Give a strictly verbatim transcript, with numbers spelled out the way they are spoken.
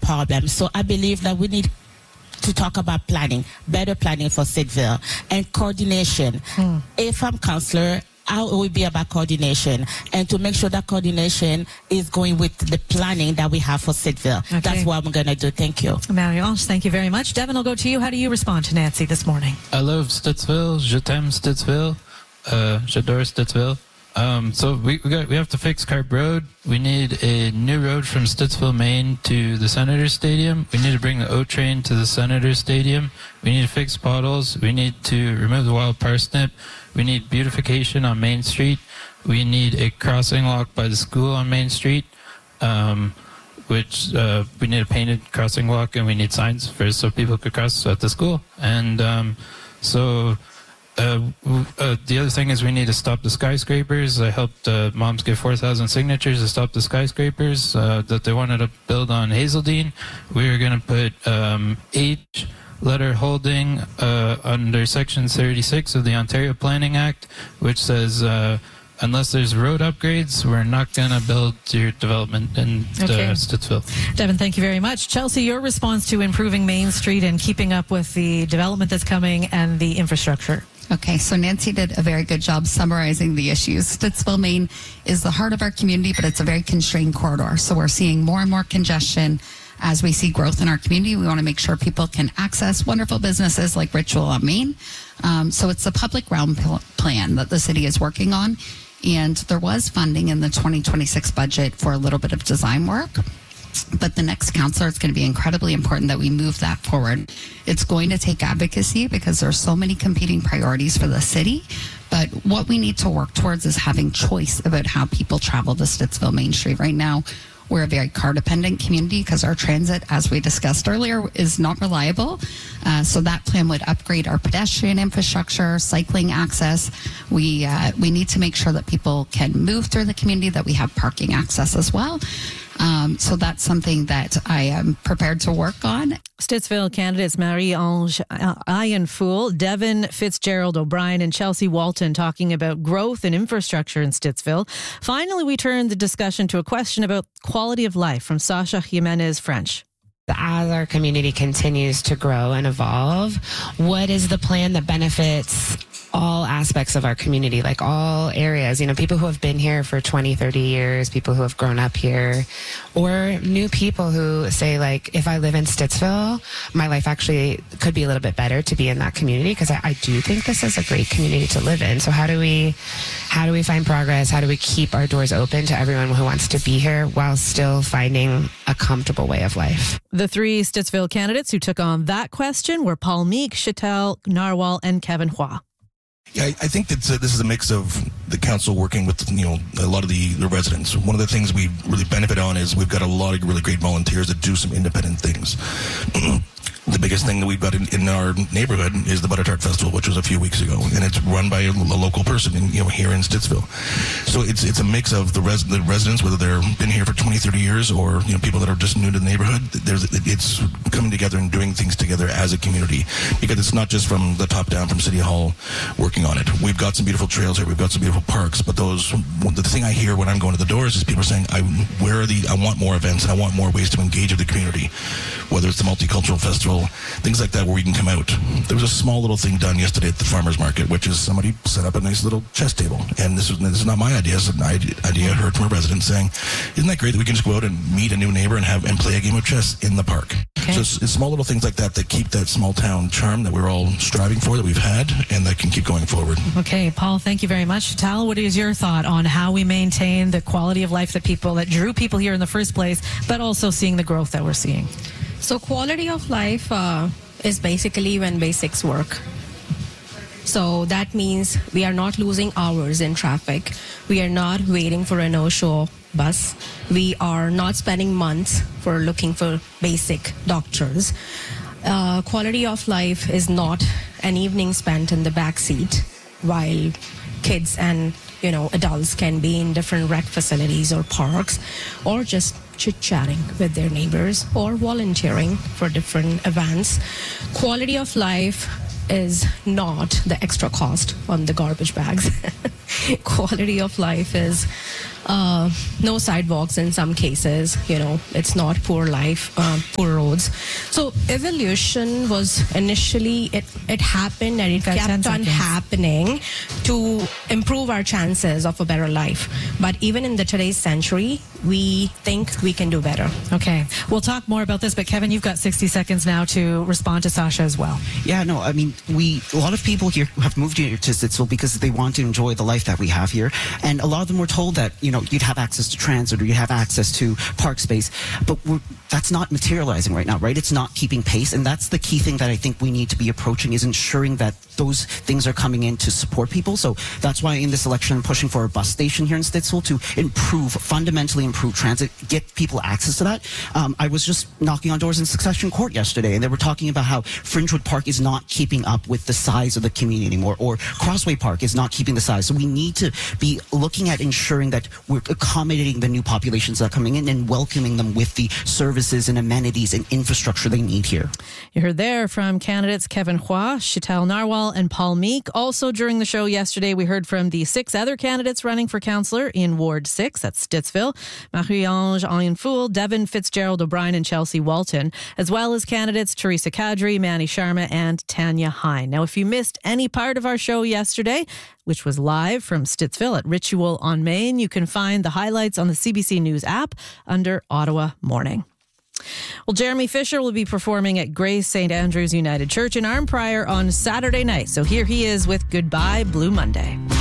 problem. So I believe that we need to talk about planning, better planning for Stittsville, and coordination. Mm. If I'm councillor, I will be about coordination and to make sure that coordination is going with the planning that we have for Stittsville. Okay. That's what I'm going to do. Thank you. Marie-Ange, thank you very much. Devin, I'll go to you. How do you respond to Nancy this morning? I love Stittsville. Je t'aime Stittsville. Uh, j'adore Stittsville. Um, so we we, got, we have to fix Carp Road. We need a new road from Stittsville, Maine to the Senators Stadium. We need to bring the O train to the Senators Stadium. We need to fix potholes. We need to remove the wild parsnip. We need beautification on Main Street. We need a crossing lock by the school on Main Street, um, which uh, we need a painted crossing lock, and we need signs for so people could cross at the school. And um, so... Uh, uh, the other thing is we need to stop the skyscrapers. I helped uh, moms get four thousand signatures to stop the skyscrapers uh, that they wanted to build on Hazeldean. We are going to put um, H letter holding uh, under Section thirty-six of the Ontario Planning Act, which says uh, unless there's road upgrades, we're not going to build your development in okay. uh, Stittsville. Devin, thank you very much. Chelsea, your response to improving Main Street and keeping up with the development that's coming and the infrastructure. Okay, so Nancy did a very good job summarizing the issues. Stittsville, Maine is the heart of our community, but it's a very constrained corridor. So we're seeing more and more congestion as we see growth in our community. We want to make sure people can access wonderful businesses like Ritual on Main. Um, so it's a public realm pl- plan that the city is working on. And there was funding in the twenty twenty-six budget for a little bit of design work. But the next councillor, it's going to be incredibly important that we move that forward. It's going to take advocacy because there are so many competing priorities for the city. But what we need to work towards is having choice about how people travel to Stittsville Main Street. Right now, we're a very car-dependent community because our transit, as we discussed earlier, is not reliable. Uh, so that plan would upgrade our pedestrian infrastructure, cycling access. We uh, we need to make sure that people can move through the community, that we have parking access as well. Um, so that's something that I am prepared to work on. Stittsville candidates Marie-Ange Ironfool, Devin Fitzgerald O'Brien, and Chelsea Walton talking about growth and infrastructure in Stittsville. Finally, we turn the discussion to a question about quality of life from Sasha Jimenez French. As our community continues to grow and evolve, what is the plan that benefits all aspects of our community, like all areas, you know, people who have been here for twenty, thirty years, people who have grown up here, or new people who say, like, if I live in Stittsville, my life actually could be a little bit better to be in that community, because I, I do think this is a great community to live in. So how do we, how do we find progress? How do we keep our doors open to everyone who wants to be here while still finding a comfortable way of life? The three Stittsville candidates who took on that question were Paul Meek, Shetel Narwal, and Kevin Hua. Yeah, I, I think that uh, this is a mix of the council working with, you know, a lot of the, the residents. One of the things we really benefit on is we've got a lot of really great volunteers that do some independent things. The biggest thing that we've got in, in our neighborhood is the Butter Tart Festival, which was a few weeks ago, and it's run by a, a local person, in, you know, here in Stittsville. So it's it's a mix of the, res, the residents, whether they've been here for twenty, thirty years, or, you know, people that are just new to the neighborhood. There's it's coming together and doing things together as a community, because it's not just from the top down, from City Hall, working on it. We've got some beautiful trails here, we've got some beautiful parks, but those the thing I hear when I'm going to the doors is people saying, I where are the I want more events and I want more ways to engage with the community, whether it's the multicultural festival, things like that, where we can come out. There was a small little thing done yesterday at the farmers market, which is somebody set up a nice little chess table, and this is this is not my idea. It's an idea I heard from a resident saying, "Isn't that great that we can just go out and meet a new neighbor and have and play a game of chess in the park?" Okay. So it's, it's small little things like that that keep that small town charm that we're all striving for, that we've had, and that can keep going forward. Okay, Paul, thank you very much. Tal, what is your thought on how we maintain the quality of life that people that drew people here in the first place, but also seeing the growth that we're seeing? So quality of life uh, is basically when basics work. So that means we are not losing hours in traffic. We are not waiting for a no-show bus. We are not spending months for looking for basic doctors. Uh, quality of life is not an evening spent in the back seat while kids and, you know, adults can be in different rec facilities or parks, or just chit-chatting with their neighbors or volunteering for different events. Quality of life is not the extra cost on the garbage bags. Quality of life is uh, no sidewalks in some cases. You know, it's not poor life, uh, poor roads. So evolution was initially, it, it happened and it Got ten kept on seconds. happening to improve our chances of a better life. But even in the today's century, we think we can do better. Okay, we'll talk more about this, but Kevin, you've got sixty seconds now to respond to Sasha as well. Yeah, no, I mean, we a lot of people here have moved here to Stittsville because they want to enjoy the life that we have here, and a lot of them were told that, you know, you'd have access to transit or you'd have access to park space, but we're, that's not materializing right now, right? It's not keeping pace, and that's the key thing that I think we need to be approaching, is ensuring that those things are coming in to support people. So that's why in this election I'm pushing for a bus station here in Stittsville to improve, fundamentally improve transit, get people access to that. Um, I was just knocking on doors in Succession Court yesterday, and they were talking about how Fringewood Park is not keeping up with the size of the community anymore, or Crossway Park is not keeping the size. So we need to be looking at ensuring that we're accommodating the new populations that are coming in and welcoming them with the services and amenities and infrastructure they need here. You heard there from candidates Kevin Hua, Sheetal Narwal, and Paul Meek. Also during the show yesterday, we heard from the six other candidates running for councillor in Ward six, that's Stittsville, Marie-Ange Ayenfoul, Devin Fitzgerald O'Brien, and Chelsea Walton, as well as candidates Teresa Kadri, Manny Sharma, and Tanya Hine. Now, if you missed any part of our show yesterday, which was live from Stittsville at Ritual on Main, you can find the highlights on the C B C News app under Ottawa Morning. Well, Jeremy Fisher will be performing at Grace Saint Andrew's United Church in Arnprior on Saturday night. So here he is with Goodbye Blue Monday.